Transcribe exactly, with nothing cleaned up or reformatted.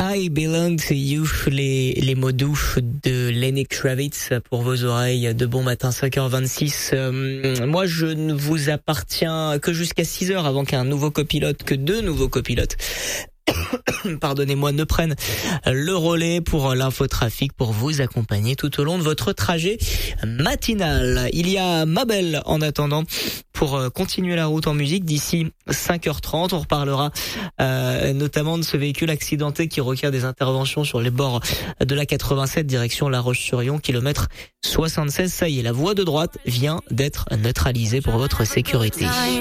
I Belong to You, les, les mots doux de Lenny Kravitz pour vos oreilles de bon matin, cinq heures vingt-six. Euh, moi, je ne vous appartiens que jusqu'à six heures avant qu'un nouveau copilote, que deux nouveaux copilotes pardonnez-moi, ne prennent le relais pour l'infotrafic pour vous accompagner tout au long de votre trajet matinal. Il y a Mabel en attendant pour continuer la route en musique d'ici cinq heures trente. On reparlera euh, notamment de ce véhicule accidenté qui requiert des interventions sur les bords de la quatre-vingt-sept direction La Roche-sur-Yon, kilomètre soixante-seize. Ça y est, la voie de droite vient d'être neutralisée pour votre sécurité.